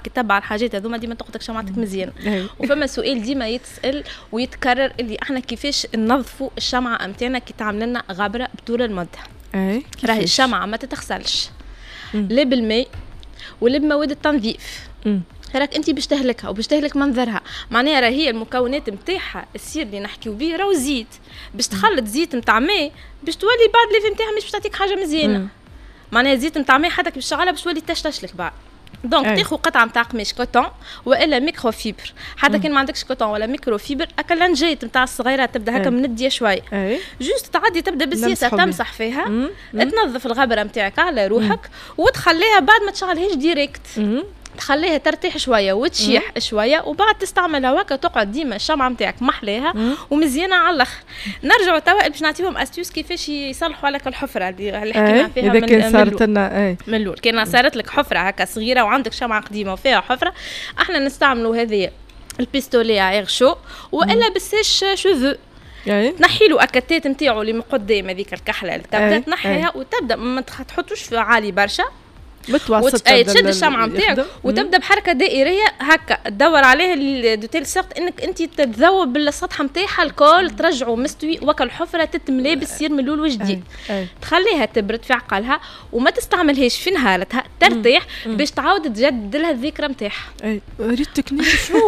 كي تتبع الحاجات هذوما ديما تقعدك شمعتك مزيانه. وفما سؤال ديما يتسال ويتكرر اللي احنا كيفاش ننظفوا الشمعه نتاعنا كي تعمل لنا غبره بطول المده. راهي الشمعه ما تتغسلش لا بالماء ولا بمواد التنظيف. راك انت باش تهلكها وباش تهلك منظرها، معناها راهي المكونات نتاعها السير اللي نحكيو بيه راهو زيت، باش تخلط زيت نتاع ماء باش تولي بعد ليفي نتاعها مش باش تعطيك حاجه مزيانه. معناها زيت نتاع ماء حتى كي باش تشغلها باش تولي تشتش لك بعد. دونك تاخذ قطعه نتاع قماش كوتون والا ميكرو فيبر، حتى كان ما عندكش كوتون ولا ميكرو فيبر اكا لانجيت نتاع الصغيره تبدا هكا منديه شويه، جوست تعدي تبدا بالسياسه تمسح فيها، تنظف الغبره نتاعك على روحك وتخليها بعد ما تشغلهاش ديريكت، تخليها ترتاح شويه وتشيح شويه وبعد تستعملها وهكا تقعد ديما الشمعه نتاعك محلاها ومزيانه على الاخر. نرجعوا توا باش نعطيهم استيوس كيفاش يصلحوا لك الحفره اللي حكينا فيها من كان صارت لنا من الاول. كان صارت لك حفره هكا صغيره وعندك شمعه قديمه وفيها حفره، احنا نستعملوا هذه البيستولي ايغ شو والا بالسيش شوفو، تنحي له اكتات نتاعو اللي من قدام هذيك الكحله اللي تبدا تنحيها وتبدا ما تحطوش في عالي برشا متوسط، تشد الشمعه نتاعك وتبدا بحركه دائريه هكا تدور عليها دوتيل سورت انك انت تتذوب بالسطح نتاعها الكل ترجعه مستوي وكا الحفره تتملي بالسير من الاول وجديد. تخليها تبرد في عقلها وما تستعملهاش في نهارتها ترتاح باش تعاود تجدد لها الذكرى نتاعها. ريت تكنيك شنو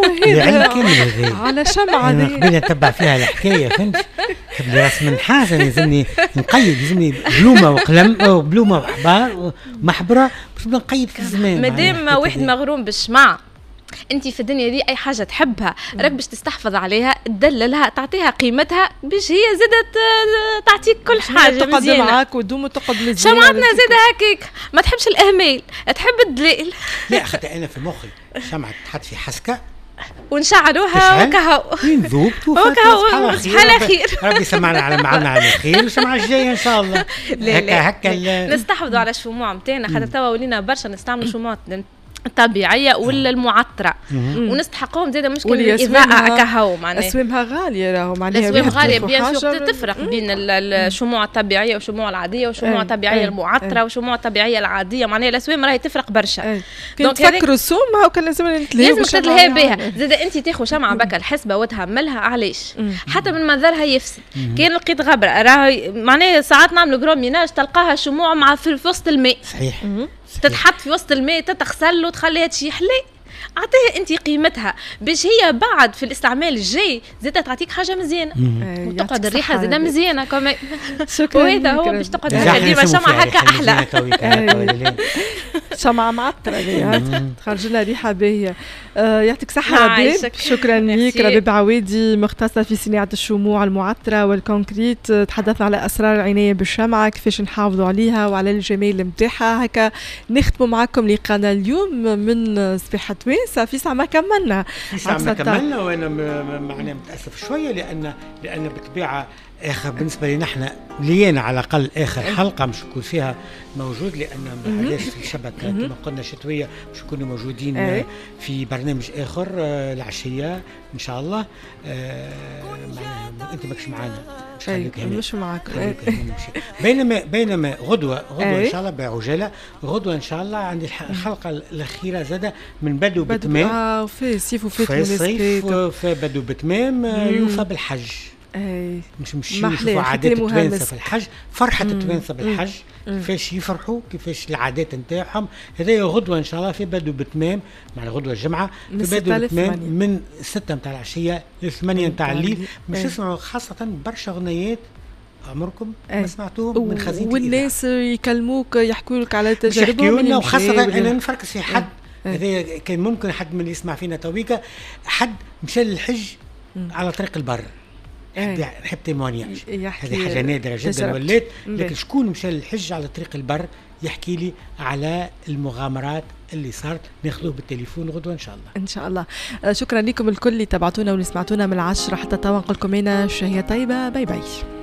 هذا على شمعه انا قبل نتبع فيها الحكايه فهمت قبل راس من حاجه لازمني نقيد، لازمني بلومه وقلم او بلومه وحبار ومحبره باش نقيد في الزمان. مادام واحد مغروم بالشمعة انت في الدنيا دي اي حاجه تحبها راك باش تستحفظ عليها تدللها تعطيها قيمتها باش هي زادت تعطيك كل حاجه تقعد معاك ودوم تقعد مزيان. شمعتنا زاد هكاك ما تحبش الاهمال تحب الدليل. لا اخذت انا في مخي شمعه تحط في حسكه ونشعلوها وكهو نذوب وكهو على خير. ربي يسمعنا على معنا على خير والشمعة الجاية إن شاء الله. هكا نستحفظوا على الشموع نتاعنا خاطر توا ولينا برشا نستعملوا شموع الطبيعيه ولا المعطره ونستحقهم زاده مشكل الاضاءه كهو معناها اسوامها غاليه راهو معناها اسوام غاليه بيان سور تفرق بين الشموع الطبيعيه والشموع العاديه والشموع الطبيعيه المعطره والشموع الطبيعيه العاديه معناها الاسوام راهي تفرق برشا. دونك تفكروا السوم هاو كان لازم نتلهى بها زاده انت تاخذ شمعه بكا الحسبه وتهملها علاش حتى من منظرها يفسد. كان لقيت غبره راهي معناها ساعات نعملوا جروميناج تلقاها شموع مع في وسط الماء صحيح تتحط في وسط الماء تتغسل وتخليها تشيح لي اعطيها انت قيمتها باش هي بعد في الاستعمال الجاي زادت تعطيك حاجه مزيانه وتقعد الريحه زاده مزيانه كمان. شكرا وهذا هو باش تقعد ديما شمعه هكا احلى شمعه معطره تخرج لنا ريحه باهيه. يعطيك صحه ربيب. شكرا لك ربيب عوادي مختصه في صناعه الشموع المعطره والكونكريت. تحدثنا على اسرار العنايه بالشمعه كيفاش نحافظوا عليها وعلى الجمال نتاعها. هكا نختموا معكم لقاءنا اليوم من صباح توانسه في ساعه ما كملنا وانا معناها متاسف شويه لان بالطبيعه اخر بالنسبه لنا احنا لينا على الاقل اخر حلقه مش يكون فيها موجود لان ما حداش في الشبكه كما قلنا شتويه مش يكونوا موجودين في برنامج اخر العشيه ان شاء الله. انت ماكش معانا مش معاك بينما غدوه ان شاء الله بعجاله غدوه ان شااء الله عندي الحلقه الاخيره زاده من بدو بتمام في صيف وفات بدو بتمام يوفى بالحج. مش نشوفوا عادات التوانسه في الحج فرحه التوانسه بالحج كيفاش يفرحوا كيفاش العادات نتاعهم. هذا غدوه ان شاء الله في بدو بتمام مع الغدوه الجمعه في بدو بتمام من 6 متاع العشيه ل 8 متاع الليل. مش تسمعوا خاصه برشا اغنيات عمركم ما سمعتوهم من خزينه والناس يكلموك يحكوا لك على تجاربهم وخاصه انا نفركس في حد هذا كان ممكن حد من اللي يسمع فينا تويكا حد مشى للحج على طريق البر نحب تيمونياج هذه حاجه نادره جدا ولات لكن شكون مشى للحج على طريق البر يحكي لي على المغامرات اللي صارت ناخذوه بالتليفون غدوه ان شاء الله. ان شاء الله. شكرا لكم الكل اللي تابعتونا واللي سمعتونا من 10 حتى توا نقول لكم هنا شهيه طيبه باي باي.